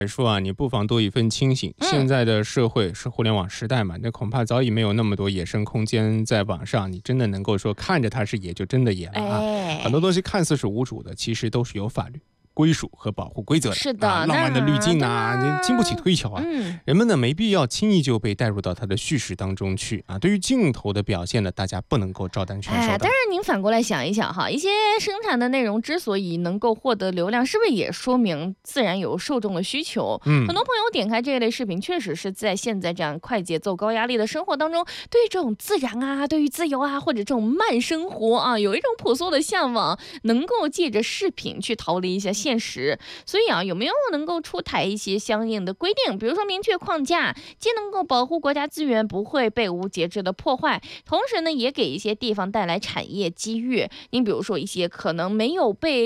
来说啊，你不妨多一分清醒。现在的社会是互联网时代嘛，那恐怕早已没有那么多野生空间在网上，你真的能够说看着它是野就真的野了啊。很多东西看似是无主的，其实都是有法律归属和保护规则的。 是的， 浪漫的滤镜啊，你经不起推敲啊。人们呢没必要轻易就被带入到它的叙事当中去啊。对于镜头的表现呢，大家不能够照单全收的。 当然，您反过来想一想哈，一些生产的内容之所以能够获得流量，是不是也说明自然有受众的需求？很多朋友点开这一类视频，确实是在现在这样快节奏、高压力的生活当中，对于这种自然啊，对于自由啊，或者这种慢生活啊，有一种朴素的向往，能够借着视频去逃离一下现实。所以啊，有没有能够出台一些相应的规定，比如说明确框架，既能够保护国家资源不会被无节制的破坏，同时呢，也给一些地方带来产业机遇。您比如说一些可能没有被